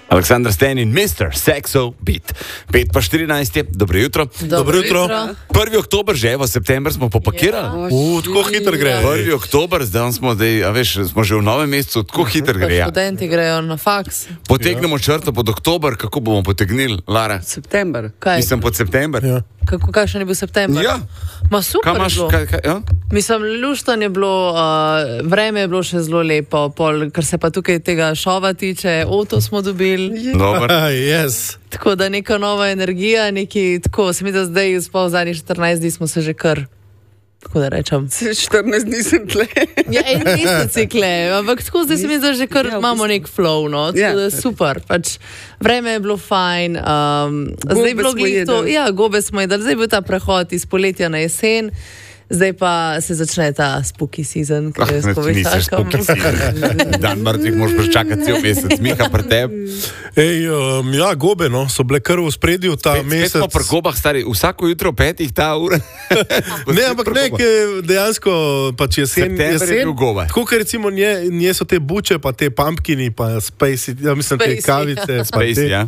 Aleksandar Sten in Mr. Sexo Beat. 5:14 je, dobro jutro. Dobro jutro. 1. oktober že, v september smo popakirali. Tako hitro gre. 1. oktober, zdaj smo že v novem mesecu, tako hitro gre. Ja. Študenti grejo na faks. Potegnemo črto pod oktober, kako bomo potegnili, Lara? September. Kaj? Mislim pod september. Ja. Kakšen je bil september? Ja. Ma super Kaj imaš? je bilo. Ja? Mislim, luštan je bilo, vreme je bilo še zelo lepo, kar se pa tukaj tega šova tiče, avto smo dobili. Dobar. Yes. Tako da neka nova energija, neki tako, se mi da zdaj sploh zadnjih 14 dni smo se že kar, tako da rečem. 14 dni sem tle. Ja, en mesec je kle, ampak tako zdaj se mi da že kar imamo nek flow, no, tako da super, pač vreme je bilo fajn, zdaj je bilo glih to, ja, gobe smo jedali, zdaj je bil ta prehod iz poletja na jesen. Zdaj pa se začne ta spooky season, ki je skozi čakam. Dan mrtvih moraš počakati cel mesec, Miha, pri tebi. Ja, gobe, no, so bile kar v spredju ta mesec. Spet smo pri gobah, stari, vsako jutro 5 ta ura. Ne, ampak dejansko pač jesen. Tako, ker recimo nje so te buče, pa te pumpkini, pa spacey, ja mislim, te kavice. Spacey, ja.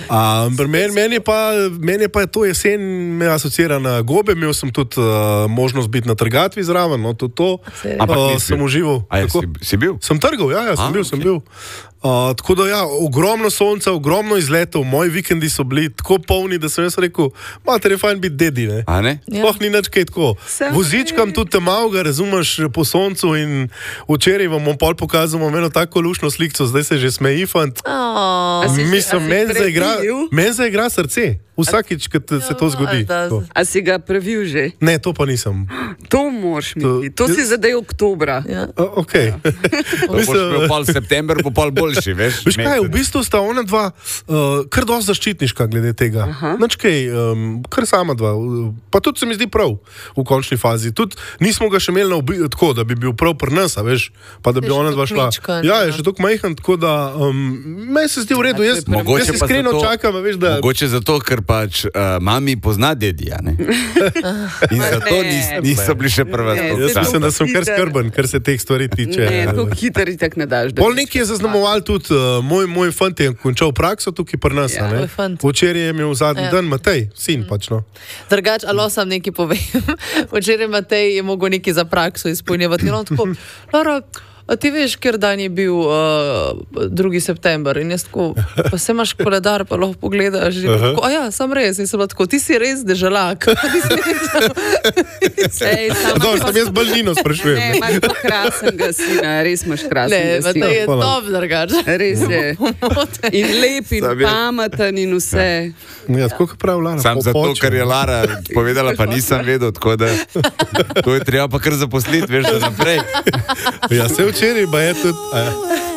Meni pa je to jesen me asocira na gobe, imel sem tudi možnost biti na trgatvi zraven, no, to sem užival. Si bil? Sem trgal, ja, sem bil. Tako da ja, ogromno sonca, ogromno izletov, moji vikendi so bili tako polni, da sem jaz rekel, mater je fajn biti dedi, ne? A ne? Sploh ni nič kaj tako. Vozičkam tudi te malga, razumeš, po soncu in včeraj vam bom pol pokazal eno tako lušno slikco, zdaj se že smeji fant. Mislim, meni zaigra srce. Vsakič, ko se to zgodi. A si ga previl že? Ne, to pa nisem. To moraš mi. To si zadej oktobra. Ok. To boš bil pol september, bo pol boljši, veš? Veš kaj, v bistvu sta ona dva kar dosti zaščitniška glede tega. Nič kaj, kar sama dva. Pa tudi se mi zdi prav v končni fazi. Tudi nismo ga še imeli tako, da bi bil prav pri nas, veš? Pa da bi ona dva šla. Ja, je še tako majhen, tako da meni se zdi v redu. Jaz iskreno čakam, veš, da... Mogoče zato, ker pač mami pozna dedija, ne? In zato niso bili še prva spolca. Jaz mislim, da sem kar skrben, kar se teh stvari tiče. Ne, tako hitro tak ne daš. Pol nekaj je zaznamoval tudi moj fant je končal prakso tukaj pri nas. Včeraj je imel zadnji dan Matej, sin pač, no. Drugač, alo sam nekaj povem. Včeraj Matej je mogel nekaj za prakso izpolnjevati. In on tako, Lara, a ti veš, kjer dan je bil 2. september in jaz tako, pa se imaš koledar, pa lahko pogledaš. Tako, a ja, sam res, in sem bila tako, ti si res deželak. Sam jaz bolj Nino sprašujem. Ne, imaš pa krasenega sina, res imaš krasenega sina. Ne, je top drugač. Res je. In lep in pameten in vse. Ja, tako prav Lara. Sam zato, ker je Lara povedala, pa nisem vedel, tako da to je treba pa kar zaposliti, veš, da naprej. Ja, se včeraj, pa je tudi...